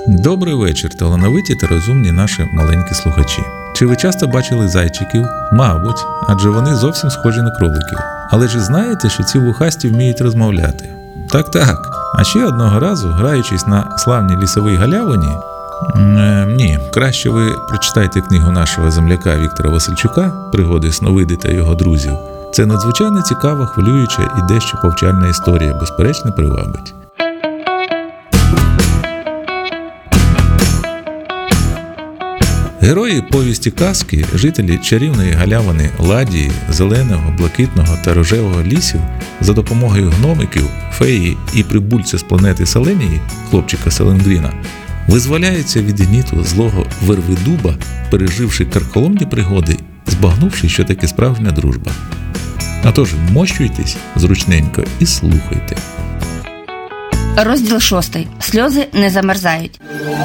Добрий вечір, талановиті та розумні наші маленькі слухачі. Чи ви часто бачили зайчиків? Мабуть, адже вони зовсім схожі на кроликів. Але ж знаєте, що ці вухасті вміють розмовляти? Так. А ще одного разу, граючись на славній лісовій галявині, краще ви прочитайте книгу нашого земляка Віктора Васильчука «Пригоди Сновиди та його друзів». Це надзвичайно цікава, хвилююча і дещо повчальна історія, безперечно, привабить. Герої повісті казки, жителі чарівної галявини Ладії, зеленого, блакитного та рожевого лісів за допомогою гномиків, феї і прибульця з планети Селенії, хлопчика Селенгріна, визволяються від гніту злого Вервидуба, переживши карколомні пригоди, збагнувши, що таке справжня дружба. Отож, вмощуйтесь зручненько і слухайте. Розділ 6. Сльози не замерзають.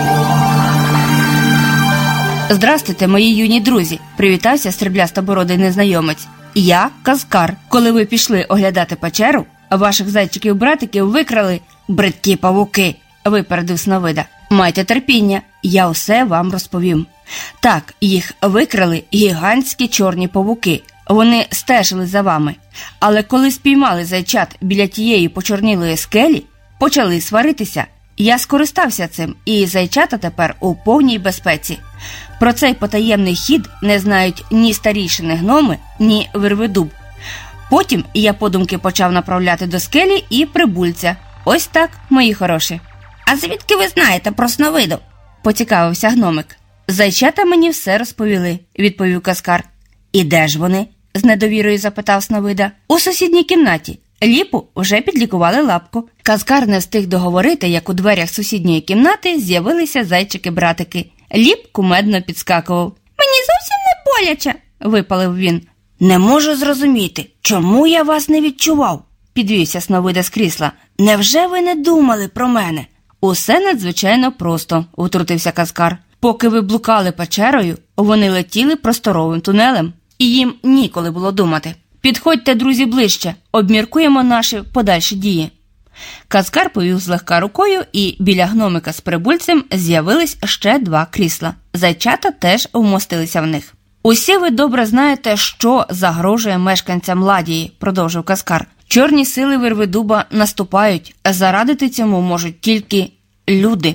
Здрастуйте, мої юні друзі, привітався сріблястобородий незнайомець. Я Казкар. Коли ви пішли оглядати печеру, ваших зайчиків-братиків викрали бридкі павуки, випередив Сновида. Майте терпіння, я усе вам розповім. Так, їх викрали гігантські чорні павуки. Вони стежили за вами. Але коли спіймали зайчат біля тієї почорнілої скелі, почали сваритися. Я скористався цим, і зайчата тепер у повній безпеці. Про цей потаємний хід не знають ні старішини гноми, ні Вервидуб. Потім я подумки почав направляти до скелі і прибульця. Ось так, мої хороші. А звідки ви знаєте про Сновиду? Поцікавився гномик. Зайчата мені все розповіли, відповів Казкар. І де ж вони? З недовірою запитав Сновида. У сусідній кімнаті. Ліпу вже підлікували лапку. Казкар не встиг договорити, як у дверях сусідньої кімнати з'явилися зайчики-братики. Ліп кумедно підскакував. «Мені зовсім не боляче», – випалив він. «Не можу зрозуміти, чому я вас не відчував?» – підвівся Сновида з крісла. «Невже ви не думали про мене?» «Усе надзвичайно просто», – втрутився Казкар. «Поки ви блукали печерою, вони летіли просторовим тунелем, і їм ніколи було думати. Підходьте, друзі, ближче, обміркуємо наші подальші дії». Казкар повів злегка рукою, і біля гномика з прибульцем з'явились ще 2 крісла. Зайчата теж вмостилися в них. «Усі ви добре знаєте, що загрожує мешканцям Ладії», – продовжив Казкар. «Чорні сили Вервидуба наступають, зарадити цьому можуть тільки люди.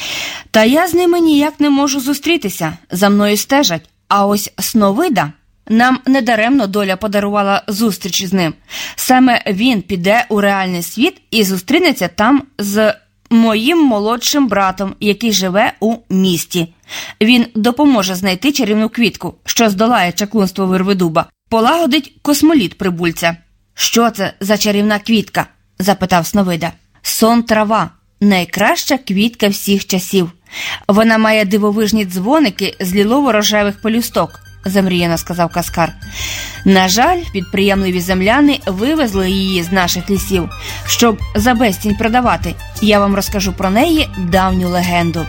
Та я з ними ніяк не можу зустрітися, за мною стежать, а ось Сновида... Нам недаремно доля подарувала зустріч з ним. Саме він піде у реальний світ і зустрінеться там з моїм молодшим братом, який живе у місті. Він допоможе знайти чарівну квітку, що здолає чаклунство Вервидуба, полагодить космоліт прибульця». «Що це за чарівна квітка?» – запитав Сновида. «Сон-трава. Найкраща квітка всіх часів. Вона має дивовижні дзвоники з лілово-рожевих пелюсток», – замріяно сказав Казкар. «На жаль, підприємливі земляни вивезли її з наших лісів, щоб за безцінь продавати. Я вам розкажу про неї давню легенду».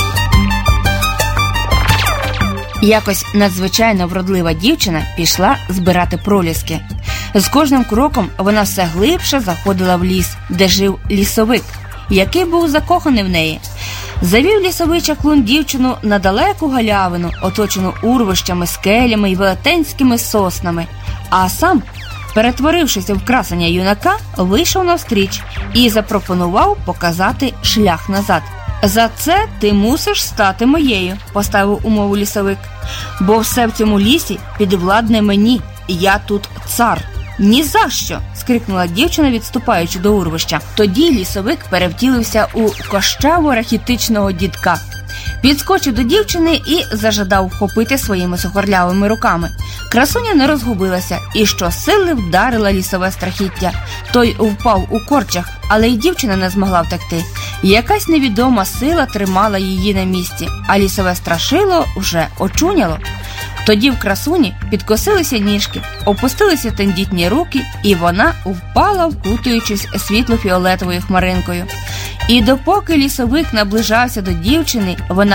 Якось надзвичайно вродлива дівчина пішла збирати проліски. З кожним кроком вона все глибше заходила в ліс, де жив лісовик, який був закоханий в неї. Завів лісовий чаклун дівчину на далеку галявину, оточену урвищами, скелями й велетенськими соснами, а сам, перетворившися в красення юнака, вийшов навстріч і запропонував показати шлях назад. «За це ти мусиш стати моєю», – поставив умову лісовик, «бо все в цьому лісі підвладне мені, я тут цар». «Ні за що!» – скрикнула дівчина, відступаючи до урвища. Тоді лісовик перевтілився у кощаво-рахітичного дідка. Підскочив до дівчини і зажадав вхопити своїми сухорлявими руками. Красуня не розгубилася і щосили вдарила лісове страхіття. Той впав у корчах, але й дівчина не змогла втекти. Якась невідома сила тримала її на місці, а лісове страшило вже очуняло. Тоді в красуні підкосилися ніжки, опустилися тендітні руки, і вона впала, вкутуючись світло-фіолетовою хмаринкою. І допоки лісовик наближався до дівчини, вона